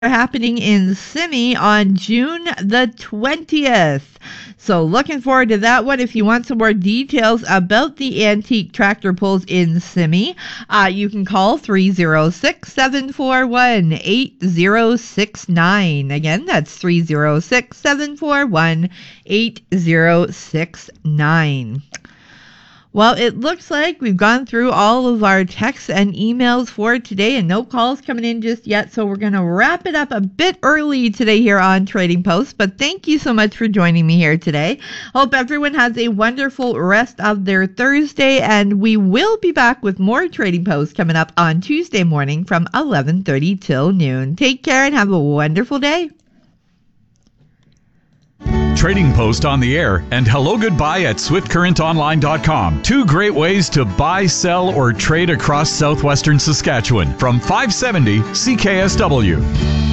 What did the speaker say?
happening in Simi on June the 20th. So looking forward to that one. If you want some more details about the antique tractor pulls in Simi, you can call 306-741-8069. Again, that's 306-741-8069. Well, it looks like we've gone through all of our texts and emails for today, and no calls coming in just yet, so we're going to wrap it up a bit early today here on Trading Post. But thank you so much for joining me here today. Hope everyone has a wonderful rest of their Thursday, and we will be back with more Trading Post coming up on Tuesday morning from 11:30 till noon. Take care and have a wonderful day. Trading Post on the air and hello goodbye at swiftcurrentonline.com. Two great ways to buy, sell, or trade across southwestern Saskatchewan from 570 CKSW.